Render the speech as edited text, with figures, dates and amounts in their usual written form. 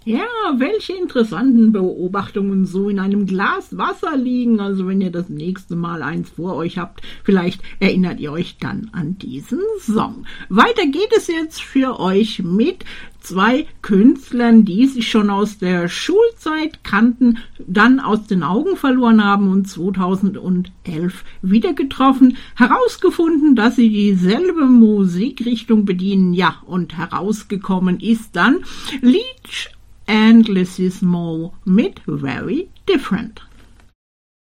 Ja, welche interessanten Beobachtungen so in einem Glas Wasser liegen. Also wenn ihr das nächste Mal eins vor euch habt, vielleicht erinnert ihr euch dann an diesen Song. Weiter geht es jetzt für euch mit zwei Künstlern, die sich schon aus der Schulzeit kannten, dann aus den Augen verloren haben und 2011 wieder getroffen, herausgefunden, dass sie dieselbe Musikrichtung bedienen. Ja, und herausgekommen ist dann Leach and Lizzie Small mit Very Different.